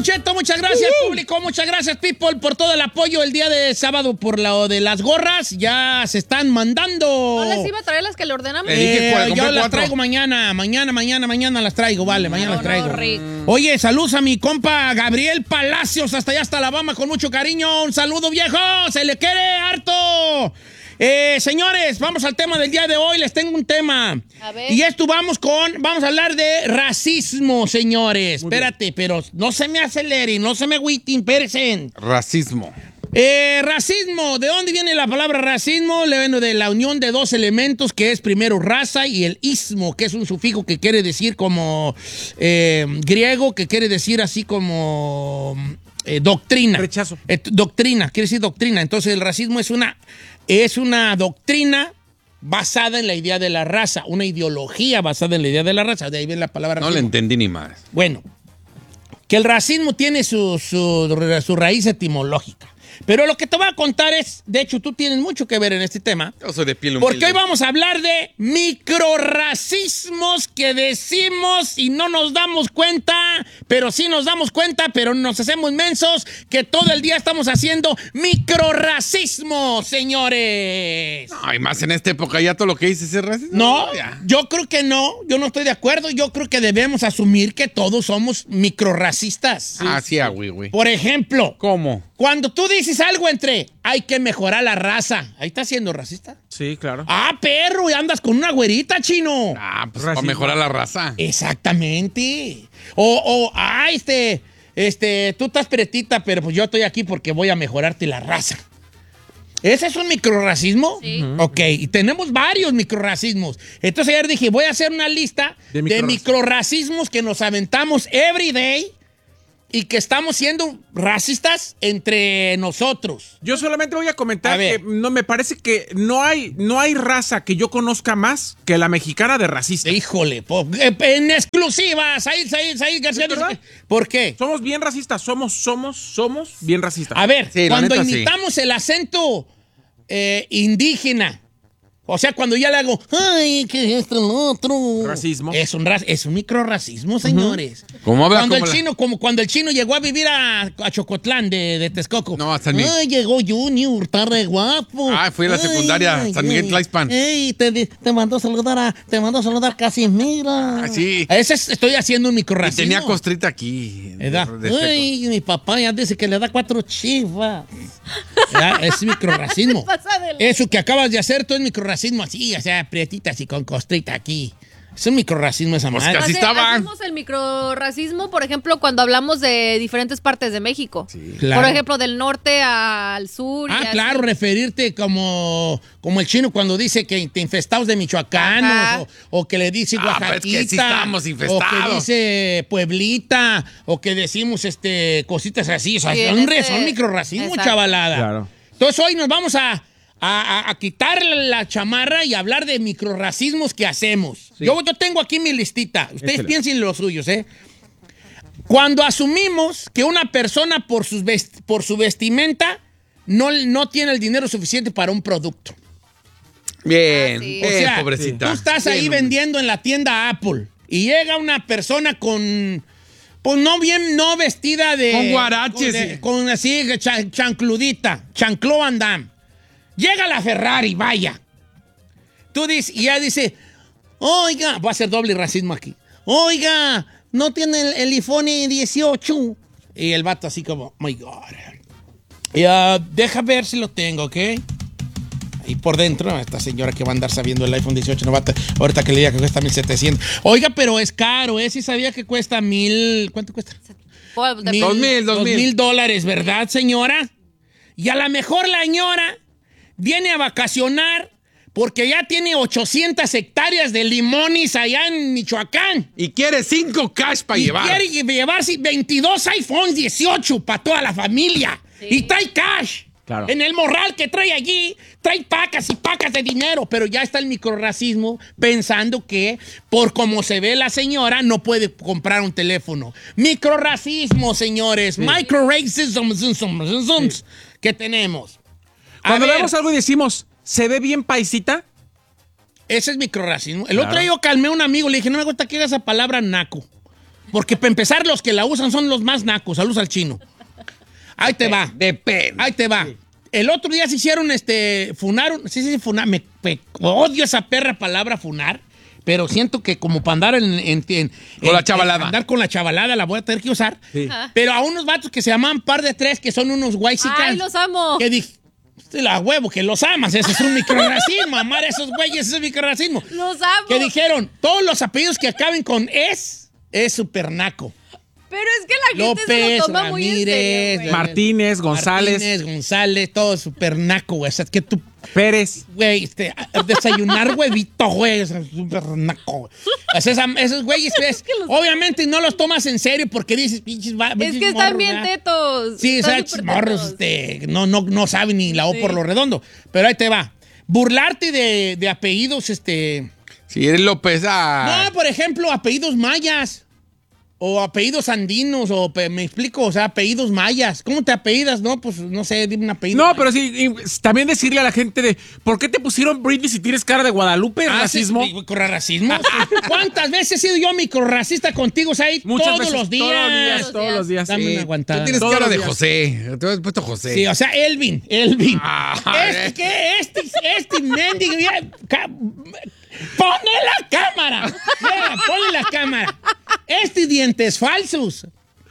Cheto, muchas gracias, público, muchas gracias, people, por todo el apoyo el día de sábado por lo de las gorras. Ya se están mandando. ¿No les iba a traer las que le ordenamos? Yo las traigo mañana las traigo, vale, mañana las traigo. Oye, saludos a mi compa Gabriel Palacios, hasta allá, hasta Alabama, con mucho cariño. Un saludo, viejo, se le quiere harto. Señores, vamos al tema del día de hoy. Les tengo un tema. A ver. Y esto vamos a hablar de racismo, señores. Espérate, pero no se me aceleren, no se me agüiten, espérense. Racismo. Racismo, ¿de dónde viene la palabra racismo? Le viene de la unión de dos elementos, que es primero raza y el ismo, que es un sufijo que quiere decir como griego, que quiere decir así como doctrina. Rechazo. Doctrina, quiere decir doctrina. Entonces el racismo es una doctrina basada en la idea de la raza, una ideología basada en la idea de la raza. De ahí viene la palabra racismo. No le entendí ni más. Bueno, que el racismo tiene su raíz etimológica. Pero lo que te voy a contar es, de hecho, tú tienes mucho que ver en este tema. Yo soy de piel humilde. Porque hoy vamos a hablar de microrracismos que decimos y no nos damos cuenta, pero sí nos damos cuenta, pero nos hacemos mensos, que todo el día estamos haciendo microrracismo, señores. No, y más en esta época ya todo lo que dices es racismo. No, Ya. yo creo que no, yo no estoy de acuerdo. Yo creo que debemos asumir que todos somos microrracistas. Sí, güey. Por ejemplo, ¿Cómo? cuando tú dices algo entre hay que mejorar la raza, ¿ahí estás siendo racista? Sí, claro. Ah, perro, y andas con una güerita, chino. Ah, pues Racismo. para mejorar la raza. Exactamente. Tú estás pretita, pero pues yo estoy aquí porque voy a mejorarte la raza. ¿Ese es un microrracismo? Sí. Ok, y tenemos varios microrracismos. Entonces ayer dije, voy a hacer una lista de microrracismos que nos aventamos every day y que estamos siendo racistas entre nosotros. Yo solamente voy a comentar A ver. que no me parece que no hay raza que yo conozca más que la mexicana de racista. Híjole, en exclusiva, Said García. ¿verdad? ¿Por qué? Somos bien racistas, somos bien racistas. A ver, Sí, la cuando neta, sí. imitamos el acento indígena, o sea, cuando ya le hago, ay, que esto, lo otro. Racismo. Es un microrracismo, señores. ¿Cómo habla? Cuando el chino llegó a vivir a Chocotlán de Texcoco. No, a San Miguel. Ay, llegó Junior, está re guapo. Ah, fui a la secundaria, San Miguel Tlaixpan. Ey, te mandó a saludar Casimiro. Ah, sí. Estoy haciendo un Y microrracismo. tenía costrita aquí. ¿Verdad? de seco. Ay, mi papá ya dice que le da 4 chivas. Ya, es microrracismo. Pasa de la- Eso que acabas de hacer tú es microrracismo así, o sea, prietita así con costrita aquí. Es un microrracismo esa Pues madre. casi estaban. Hacemos el microrracismo, por ejemplo, cuando hablamos de diferentes partes de México. Sí. Claro. Por ejemplo, del norte al sur. y Ah, así. claro, referirte como el chino cuando dice que te infestados de michoacanos Ajá. o que le dice Ah, pero es oaxaquita. que sí estamos infestados. O que dice pueblita o que decimos cositas así. O sea, Sí, son microrracismo, Exacto. chavalada. Claro. Entonces hoy nos vamos a quitar la chamarra y hablar de microrracismos que hacemos. Sí. Yo tengo aquí mi listita. Ustedes Échale. piensen en los suyos, ¿eh? Cuando asumimos que una persona por su vestimenta no tiene el dinero suficiente para un producto. Bien. Ah, sí. O sea, pobrecita. tú estás ahí Bien, vendiendo en la tienda Apple y llega una persona con... Pues no vestida de... Con guaraches, sí. Con así, chancludita, chancló Van Damme. Llega la Ferrari, vaya. Tú dices, y ella dice, oiga, voy a hacer doble racismo aquí. Oiga, ¿no tiene el iPhone 18? Y el vato así como, my God. Deja ver si lo tengo, ¿ok? Y por dentro, esta señora que va a andar sabiendo el iPhone 18 no va a ahorita que le diga que cuesta 1,700. Oiga, pero es caro, ¿eh? Sí sabía que cuesta 1,000... ¿Cuánto cuesta? $2,000, ¿verdad, señora? Y a lo mejor la señora viene a vacacionar porque ya tiene 800 hectáreas de limones allá en Michoacán. Y quiere 5 cash para Y llevar. quiere llevarse 22 iPhones 18 para toda la familia. Sí. Y trae cash. Claro. En el morral que trae allí, trae pacas y pacas de dinero. Pero ya está el microrracismo pensando que por como se ve la señora no puede comprar un teléfono. Microrracismo, señores. Microracism que tenemos. A Cuando ver, vemos algo y decimos, ¿se ve bien paisita? ese es microrracismo. El otro día yo calmé a un amigo, le dije, no me gusta que haga esa palabra naco. Porque para empezar, los que la usan son los más nacos. Saludos al chino. Ahí te va. Depende. Ahí te va. El otro día se hicieron, funaron. Sí, funar. Me odio esa perra palabra funar. Pero siento que como para andar con la chavalada. Andar con la chavalada la voy a tener que usar. Sí. Pero a unos vatos que se llaman Par de Tres, que son unos guaysicas. ¡Ay, los amo! Que dije, la huevo, que los amas. Eso es un microrracismo. Amar a esos güeyes es un microrracismo. ¡Los amo! Que dijeron, todos los apellidos que acaben con es súper naco. Pero es que la gente se López, lo toma muy en serio, Ramírez, güey. Martínez, González, todo súper naco, güey. O sea, es que tú, Pérez. güey, desayunar huevito, güey, es súper naco, güey. O sea, esos güeyes, obviamente no los tomas en serio porque dices, pinches Es que están bien tetos. Sí, están esos súper morros, tetos. no saben ni la O por lo redondo. Pero ahí te va. Burlarte de apellidos, Si eres López, No, por ejemplo, apellidos mayas. O apellidos andinos, me explico, o sea, apellidos mayas. ¿Cómo te apellidas? No, pues, no sé, dime un apellido. No, maya. pero sí, y también decirle a la gente de, ¿por qué te pusieron Britney si tienes cara de Guadalupe? ¿Racismo? Sí, ¿racismo? ¿Cuántas veces he sido yo microrracista contigo, Said? Muchas Todos veces, los días. Todos los días. Dame una aguantada. Tú tienes Todos cara los de días. José. Te has puesto José. Sí, o sea, Elvin. Este mendigo, ya, ¡ponle la cámara! Yeah, ponle la cámara. Dientes falsos.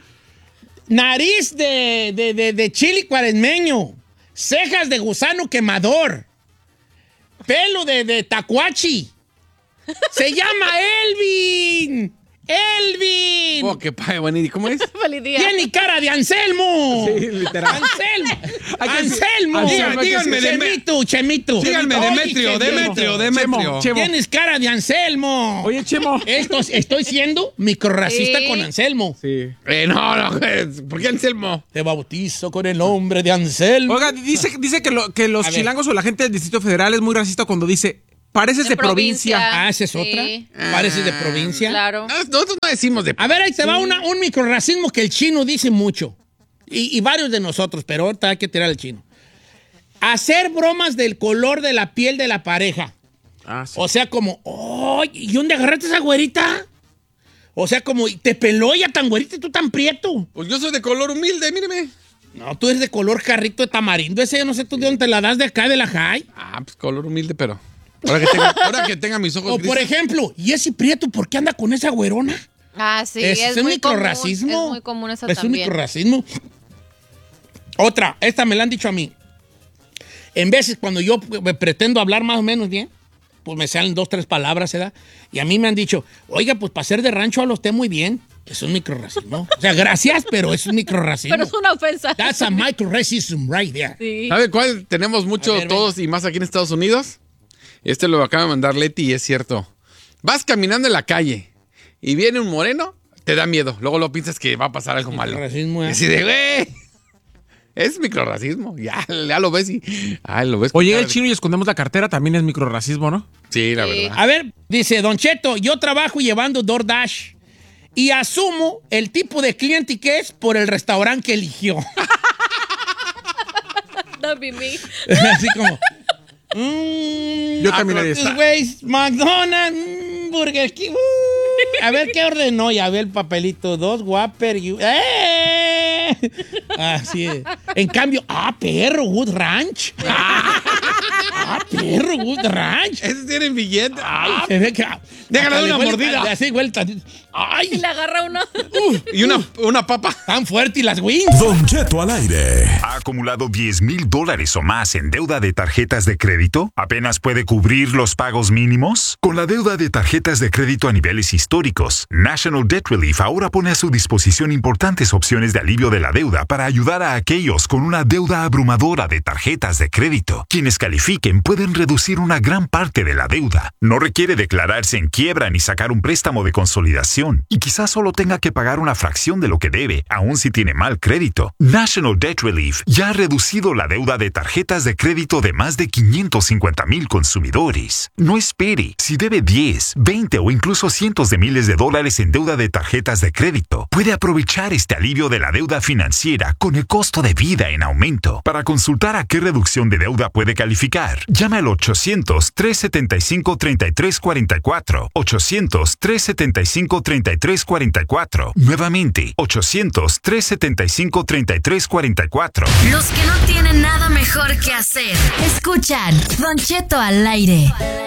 Nariz de chili cuaresmeño. Cejas de gusano quemador. Pelo de tacuachi. Se llama Elvin. ¡Elvin! Oh, qué padre, bueno, ¿y cómo es? Feliz día. Tiene cara de Anselmo. Sí, literal. Anselmo. Díganme, Chemito. Díganme, Oye, Demetrio. Chemo. Tienes cara de Anselmo. Oye, Chemo. Estoy siendo microrracista Sí. con Anselmo. Sí. No, ¿por qué Anselmo? Te bautizo con el nombre de Anselmo. Oiga, dice que los A ver. chilangos o la gente del Distrito Federal es muy racista cuando dice, pareces de provincia. Esa es Sí. otra. Pareces de provincia. Claro. Nosotros no decimos de... A ver, ahí te va un microrracismo que el chino dice mucho. Y varios de nosotros, pero ahorita hay que tirar al chino. Hacer bromas del color de la piel de la pareja. Ah, sí. O sea, como, oh, ¿y dónde agarraste esa güerita? O sea, como, te peló ya tan güerita y tú tan prieto. Pues yo soy de color humilde, míreme. No, tú eres de color carrito de tamarindo. Ese yo no sé tú de dónde te la das de acá, de la high. Pues color humilde, pero... Ahora que tenga mis ojos O por grises. ejemplo, ¿y ese prieto por qué anda con esa güerona? Ah, sí, es un muy común. microrracismo. Es muy común eso Es un también. microrracismo. Otra, esta me la han dicho a mí. En veces cuando yo pretendo hablar más o menos bien, pues me salen 2, 3 palabras, ¿verdad? Y a mí me han dicho, oiga, pues para ser de rancho habla usted muy bien. Es un microrracismo. O sea, gracias, pero es un microrracismo. Pero es una ofensa. That's a microracism right there. Sí. ¿Sabe cuál tenemos mucho A ver, todos y más aquí en Estados Unidos? Lo acaba de mandar Leti y es cierto. Vas caminando en la calle y viene un moreno, te da miedo. Luego lo piensas que va a pasar algo malo. Microrracismo, Y así de, güey, es microrracismo. Ya lo ves y... lo ves. O llega el chino y escondemos la cartera, también es microrracismo, ¿no? Sí, la Sí. verdad. A ver, dice Don Cheto, yo trabajo llevando DoorDash y asumo el tipo de cliente que es por el restaurante que eligió. That'd be me. Así como... Yo también haría estos eso. güeyes, McDonald's, Burger King. A ver qué ordenó. Ya ve el papelito. 2 Whopper. Así es. En cambio, perro, Wood Ranch. Perro, Wood Ranch. Esos tienen billete. Se ve que... Déjale hasta una le mordida. Así, vuelta. Y Ay, le agarra uno. Y una papa. tan fuerte y las wings. Don Cheto al aire. ¿Ha acumulado $10,000 o más en deuda de tarjetas de crédito? ¿Apenas puede cubrir los pagos mínimos? Con la deuda de tarjetas de crédito a niveles históricos, National Debt Relief ahora pone a su disposición importantes opciones de alivio de la deuda para ayudar a aquellos con una deuda abrumadora de tarjetas de crédito. Quienes califiquen pueden reducir una gran parte de la deuda. No requiere declararse en quiebra ni sacar un préstamo de consolidación. Y quizás solo tenga que pagar una fracción de lo que debe, aun si tiene mal crédito. National Debt Relief ya ha reducido la deuda de tarjetas de crédito de más de 550,000 consumidores. No espere. Si debe 10, 20 o incluso cientos de miles de dólares en deuda de tarjetas de crédito, puede aprovechar este alivio de la deuda financiera con el costo de vida en aumento. Para consultar a qué reducción de deuda puede calificar, Llama al 800-375-3344. 800-375-3344. Nuevamente, 800-375-3344. Los que no tienen nada mejor que hacer. Escuchan Don Cheto al aire.